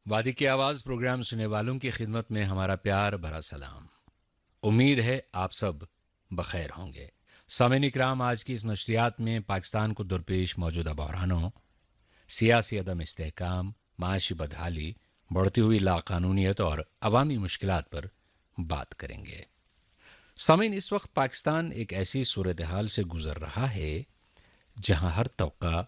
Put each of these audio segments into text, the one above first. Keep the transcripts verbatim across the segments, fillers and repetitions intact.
وادی کی آواز پروگرام سننے والوں کی خدمت میں ہمارا پیار بھرا سلام۔ امید ہے آپ سب بخیر ہوں گے۔ سامعین اکرام، آج کی اس نشریات میں پاکستان کو درپیش موجودہ بحرانوں، سیاسی عدم استحکام، معاشی بدحالی، بڑھتی ہوئی لاقانونیت اور عوامی مشکلات پر بات کریں گے۔ سامعین، اس وقت پاکستان ایک ایسی صورتحال سے گزر رہا ہے جہاں ہر طبقہ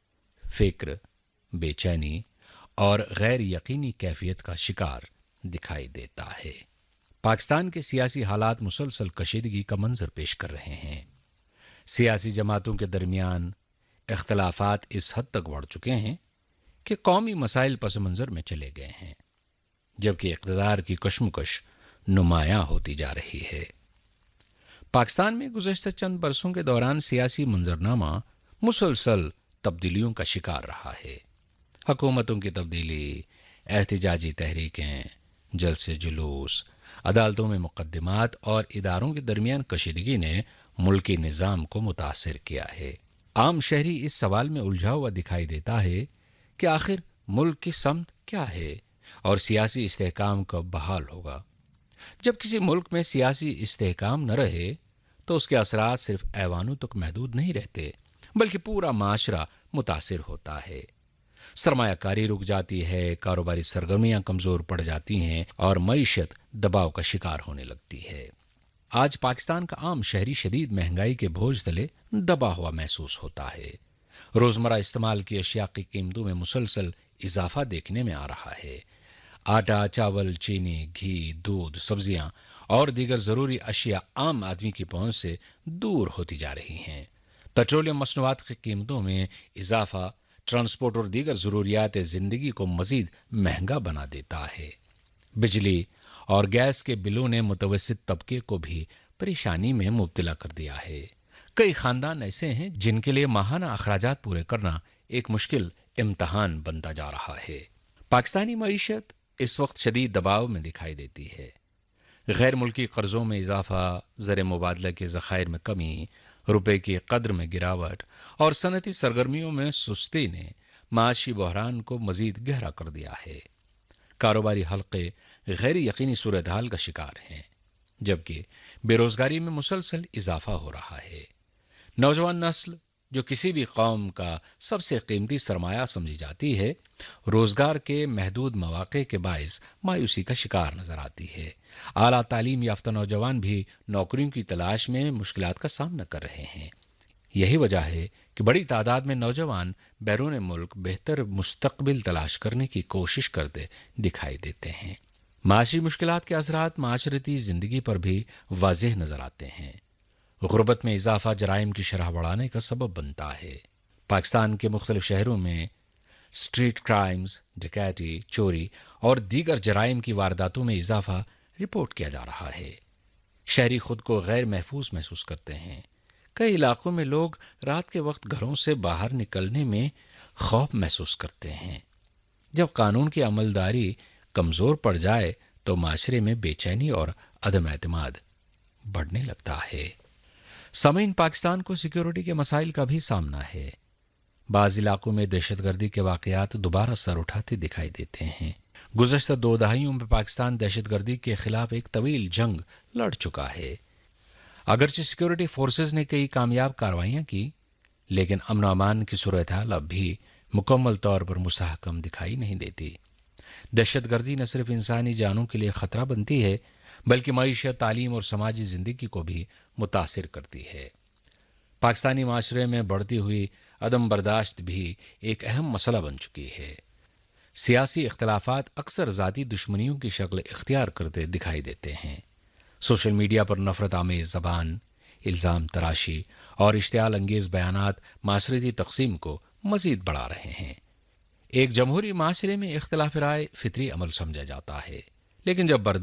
فکر، بے چینی اور غیر یقینی کیفیت کا شکار دکھائی دیتا ہے۔ پاکستان کے سیاسی حالات مسلسل کشیدگی کا منظر پیش کر رہے ہیں۔ سیاسی جماعتوں کے درمیان اختلافات اس حد تک بڑھ چکے ہیں کہ قومی مسائل پس منظر میں چلے گئے ہیں، جبکہ اقتدار کی کشمکش نمایاں ہوتی جا رہی ہے۔ پاکستان میں گزشتہ چند برسوں کے دوران سیاسی منظرنامہ مسلسل تبدیلیوں کا شکار رہا ہے۔ حکومتوں کی تبدیلی، احتجاجی تحریکیں، جلسے جلوس، عدالتوں میں مقدمات اور اداروں کے درمیان کشیدگی نے ملکی نظام کو متاثر کیا ہے۔ عام شہری اس سوال میں الجھا ہوا دکھائی دیتا ہے کہ آخر ملک کی سمت کیا ہے اور سیاسی استحکام کب بحال ہوگا۔ جب کسی ملک میں سیاسی استحکام نہ رہے تو اس کے اثرات صرف ایوانوں تک محدود نہیں رہتے، بلکہ پورا معاشرہ متاثر ہوتا ہے۔ سرمایہ کاری رک جاتی ہے، کاروباری سرگرمیاں کمزور پڑ جاتی ہیں اور معیشت دباؤ کا شکار ہونے لگتی ہے۔ آج پاکستان کا عام شہری شدید مہنگائی کے بوجھ تلے دبا ہوا محسوس ہوتا ہے۔ روزمرہ استعمال کی اشیاء کی قیمتوں میں مسلسل اضافہ دیکھنے میں آ رہا ہے۔ آٹا، چاول، چینی، گھی، دودھ، سبزیاں اور دیگر ضروری اشیاء عام آدمی کی پہنچ سے دور ہوتی جا رہی ہیں۔ پیٹرولیم مصنوعات کی قیمتوں میں اضافہ ٹرانسپورٹ اور دیگر ضروریات زندگی کو مزید مہنگا بنا دیتا ہے۔ بجلی اور گیس کے بلوں نے متوسط طبقے کو بھی پریشانی میں مبتلا کر دیا ہے۔ کئی خاندان ایسے ہیں جن کے لیے ماہانہ اخراجات پورے کرنا ایک مشکل امتحان بنتا جا رہا ہے۔ پاکستانی معیشت اس وقت شدید دباؤ میں دکھائی دیتی ہے۔ غیر ملکی قرضوں میں اضافہ، زر مبادلہ کے ذخائر میں کمی، روپے کی قدر میں گراوٹ اور صنعتی سرگرمیوں میں سستی نے معاشی بحران کو مزید گہرا کر دیا ہے۔ کاروباری حلقے غیر یقینی صورتحال کا شکار ہیں، جبکہ بے روزگاری میں مسلسل اضافہ ہو رہا ہے۔ نوجوان نسل، جو کسی بھی قوم کا سب سے قیمتی سرمایہ سمجھی جاتی ہے، روزگار کے محدود مواقع کے باعث مایوسی کا شکار نظر آتی ہے۔ اعلیٰ تعلیم یافتہ نوجوان بھی نوکریوں کی تلاش میں مشکلات کا سامنا کر رہے ہیں۔ یہی وجہ ہے کہ بڑی تعداد میں نوجوان بیرون ملک بہتر مستقبل تلاش کرنے کی کوشش کرتے دکھائی دیتے ہیں۔ معاشی مشکلات کے اثرات معاشرتی زندگی پر بھی واضح نظر آتے ہیں۔ غربت میں اضافہ جرائم کی شرح بڑھانے کا سبب بنتا ہے۔ پاکستان کے مختلف شہروں میں اسٹریٹ کرائمز، ڈکیتی، چوری اور دیگر جرائم کی وارداتوں میں اضافہ رپورٹ کیا جا رہا ہے۔ شہری خود کو غیر محفوظ محسوس کرتے ہیں۔ کئی علاقوں میں لوگ رات کے وقت گھروں سے باہر نکلنے میں خوف محسوس کرتے ہیں۔ جب قانون کی عملداری کمزور پڑ جائے تو معاشرے میں بے چینی اور عدم اعتماد بڑھنے لگتا ہے۔ سامعین، پاکستان کو سیکیورٹی کے مسائل کا بھی سامنا ہے۔ بعض علاقوں میں دہشت گردی کے واقعات دوبارہ سر اٹھاتے دکھائی دیتے ہیں۔ گزشتہ دو دہائیوں میں پاکستان دہشت گردی کے خلاف ایک طویل جنگ لڑ چکا ہے۔ اگرچہ سیکیورٹی فورسز نے کئی کامیاب کارروائیاں کی، لیکن امن و امان کی صورتحال اب بھی مکمل طور پر مستحکم دکھائی نہیں دیتی۔ دہشت گردی نہ صرف انسانی جانوں کے لیے خطرہ بنتی ہے، بلکہ معیشت، تعلیم اور سماجی زندگی کو بھی متاثر کرتی ہے۔ پاکستانی معاشرے میں بڑھتی ہوئی عدم برداشت بھی ایک اہم مسئلہ بن چکی ہے۔ سیاسی اختلافات اکثر ذاتی دشمنیوں کی شکل اختیار کرتے دکھائی دیتے ہیں۔ سوشل میڈیا پر نفرت آمیز زبان، الزام تراشی اور اشتعال انگیز بیانات معاشرتی تقسیم کو مزید بڑھا رہے ہیں۔ ایک جمہوری معاشرے میں اختلاف رائے فطری عمل سمجھا جاتا ہے، لیکن جب برداشت